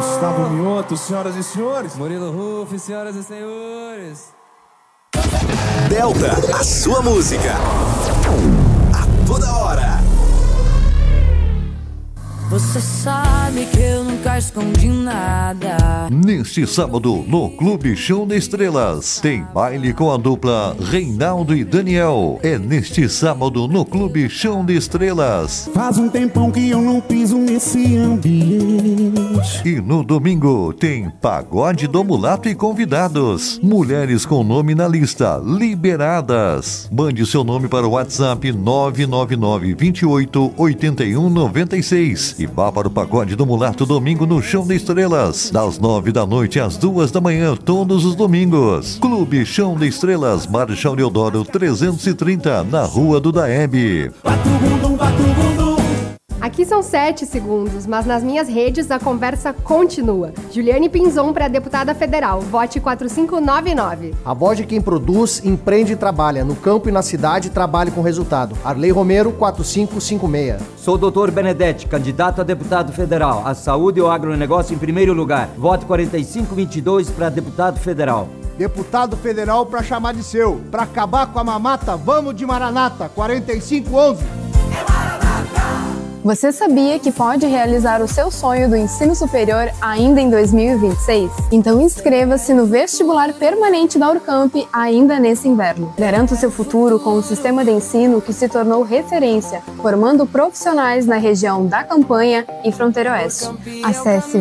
Gustavo Mioto, senhoras e senhores. Murilo Ruff, senhoras e senhores. Delta, a sua música. A toda hora. Você sabe que eu nunca escondi nada. Neste sábado, no Clube Chão de Estrelas, tem baile com a dupla Reinaldo e Daniel. É neste sábado, no Clube Chão de Estrelas. Faz um tempão que eu não piso nesse ambiente. E no domingo, tem Pagode do Mulato e convidados. Mulheres com nome na lista, liberadas. Mande seu nome para o WhatsApp 999 28 81 96. E vá para o Pagode do Mulato domingo no Chão de Estrelas, das 9 da noite às 2 da manhã, todos os domingos. Clube Chão de Estrelas, Marechal Deodoro 330, na Rua do Daeb. Aqui são 7 segundos, mas nas minhas redes a conversa continua. Juliane Pinzon para deputada federal. Vote 4599. A voz de quem produz, empreende e trabalha. No campo e na cidade, trabalhe com resultado. Arley Romero, 4556. Sou o Dr. Benedetti, candidato a deputado federal. A saúde e o agronegócio em primeiro lugar. Vote 4522 para deputado federal. Deputado federal para chamar de seu. Para acabar com a mamata, vamos de Maranata, 4511. Você sabia que pode realizar o seu sonho do ensino superior ainda em 2026? Então inscreva-se no vestibular permanente da Urcamp ainda nesse inverno. Garanta o seu futuro com um sistema de ensino que se tornou referência, formando profissionais na região da Campanha e Fronteira Oeste. Acesse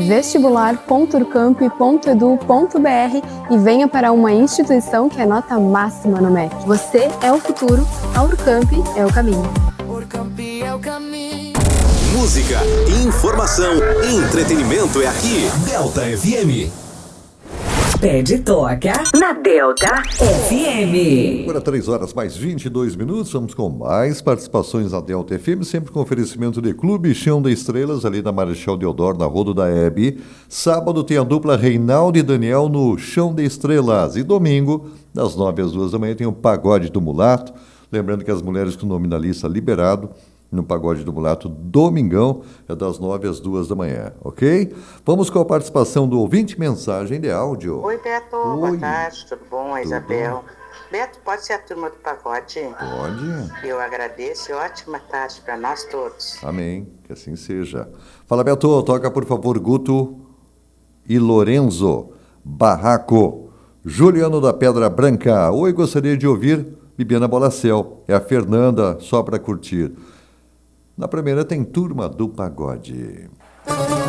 vestibular.urcamp.edu.br e venha para uma instituição que é nota máxima no MEC. Você é o futuro, a Urcamp é o caminho. Urcamp é o caminho. Música, informação e entretenimento é aqui. Delta FM. Pede toca na Delta FM. Agora 3 horas mais 22 minutos, vamos com mais participações na Delta FM, sempre com oferecimento de Clube Chão de Estrelas, ali na Marechal Deodoro, na Rua do Daeb. Sábado tem a dupla Reinaldo e Daniel no Chão de Estrelas. E domingo, das 9 às 2 da manhã, tem o Pagode do Mulato. Lembrando que as mulheres com nome na lista liberado, no Pagode do Mulato, domingão, é das 9 às 2 da manhã, ok? Vamos com a participação do ouvinte, mensagem de áudio. Oi, Beto, boa tarde, tudo bom? A Isabel. Beto, pode ser a turma do Pagode? Pode. Eu agradeço e ótima tarde para nós todos. Amém, que assim seja. Fala, Beto, toca por favor Guto e Lorenzo, Barraco, Juliano da Pedra Branca. Oi, gostaria de ouvir Bibiana Bolacel. É a Fernanda, só para curtir. Na primeira tem Turma do Pagode.